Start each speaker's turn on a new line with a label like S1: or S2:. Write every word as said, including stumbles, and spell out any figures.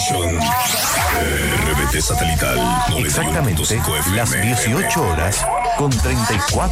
S1: Station. R B T Satelital.
S2: Exactamente las dieciocho horas con treinta y cuatro